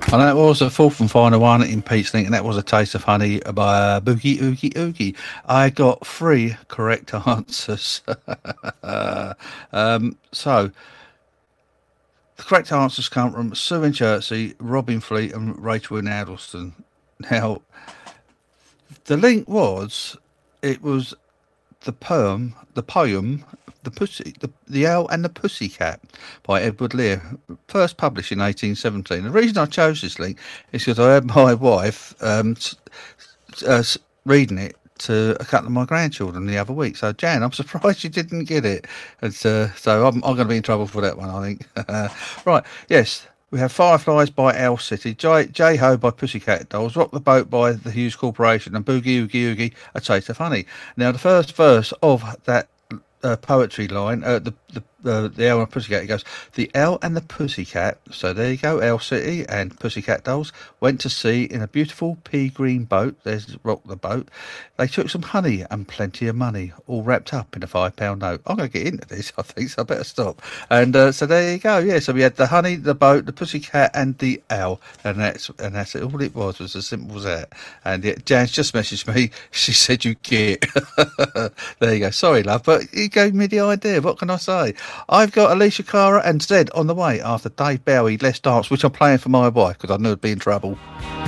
And that was the fourth and final one in Pete's Link, and that was A Taste of Honey by Boogie Oogie Oogie. I got 3 correct answers. So, the correct answers come from Sue in Chertsey, Robin Fleet, and Rachel in Addleston. Now, the link was, it was the poem, the Owl and the Pussycat by Edward Lear, first published in 1817. The reason I chose this link is because I had my wife reading it to a couple of my grandchildren the other week. So, Jan, I'm surprised you didn't get it. And, so I'm going to be in trouble for that one, I think. Right, yes. We have Fireflies by Owl City, J-Ho by Pussycat Dolls, Rock the Boat by the Hughes Corporation, and Boogie Oogie Oogie, A Taste of Honey. Now, the first verse of that poetry line, the Owl and Pussycat, it goes, the Owl and the Pussycat, so there you go, Owl City and Pussycat Dolls, went to sea in a beautiful pea green boat, there's Rock the Boat. They took some honey and plenty of money, all wrapped up in a £5 note. I'm going to get into this, I think, so I better stop. And so there you go, yeah, so we had the honey, the boat, the Pussycat and the Owl, and that's it. All it was as simple as that. And yeah, Jan's just messaged me, she said you get. There you go, sorry love, but you gave me the idea, what can I say? I've got Alicia Cara and Zed on the way after Dave Bowie, Let's Dance, which I'm playing for my wife because I knew I'd be in trouble.